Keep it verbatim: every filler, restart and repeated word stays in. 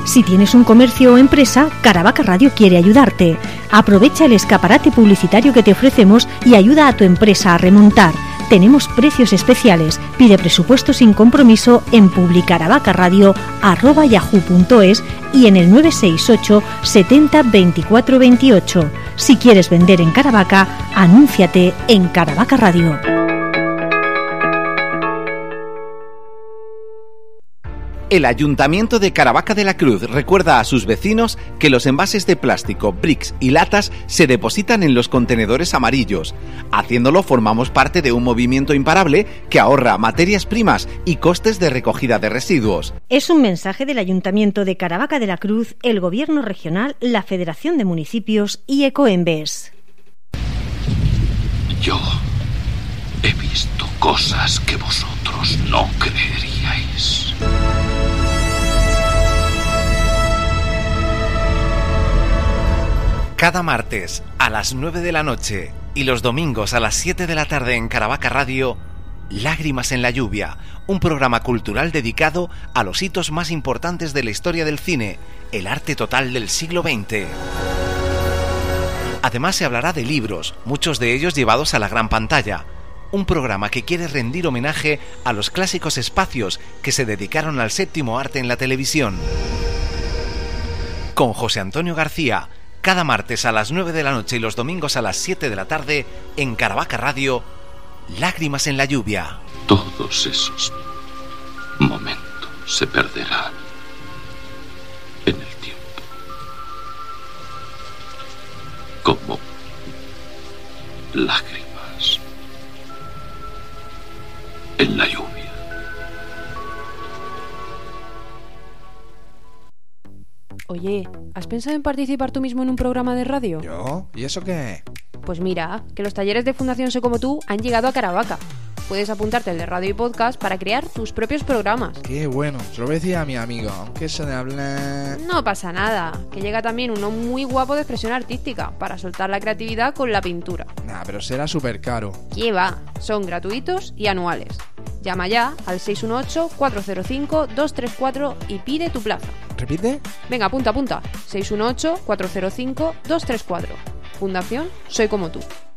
Si tienes un comercio o empresa, Caravaca Radio quiere ayudarte. Aprovecha el escaparate publicitario que te ofrecemos y ayuda a tu empresa a remontar. Tenemos precios especiales. Pide presupuesto sin compromiso en publicaravacaradio arroba yahoo punto es y en el nueve seis ocho setenta veinticuatro veintiocho. Si quieres vender en Caravaca, anúnciate en Caravaca Radio. El Ayuntamiento de Caravaca de la Cruz recuerda a sus vecinos que los envases de plástico, bricks y latas se depositan en los contenedores amarillos. Haciéndolo formamos parte de un movimiento imparable que ahorra materias primas y costes de recogida de residuos. Es un mensaje del Ayuntamiento de Caravaca de la Cruz, el Gobierno Regional, la Federación de Municipios y Ecoembes. Yo he visto cosas que vosotros no creeríais. Cada martes a las nueve de la noche y los domingos a las siete de la tarde en Caravaca Radio, Lágrimas en la lluvia, un programa cultural dedicado a los hitos más importantes de la historia del cine, el arte total del siglo veinte. Además se hablará de libros, muchos de ellos llevados a la gran pantalla. Un programa que quiere rendir homenaje a los clásicos espacios que se dedicaron al séptimo arte en la televisión. Con José Antonio García, cada martes a las nueve de la noche y los domingos a las siete de la tarde en Caravaca Radio, Lágrimas en la lluvia. Todos esos momentos se perderán en el tiempo. Como lágrimas en la lluvia. Oye, ¿has pensado en participar tú mismo en un programa de radio? ¿Yo? ¿Y eso qué? Pues mira, que los talleres de Fundación Sé Como Tú han llegado a Caravaca. Puedes apuntarte al de radio y podcast para crear tus propios programas. Qué bueno, se lo voy a decir a mi amigo, aunque se le hable... No pasa nada, que llega también uno muy guapo de expresión artística, para soltar la creatividad con la pintura. Nah, pero será súper caro. ¿Qué va? Son gratuitos y anuales. Llama ya al seis uno ocho, cuatro cero cinco, dos tres cuatro y pide tu plaza. ¿Repite? Venga, apunta, apunta. seis uno ocho, cuatro cero cinco, dos tres cuatro. Fundación Soy Como Tú.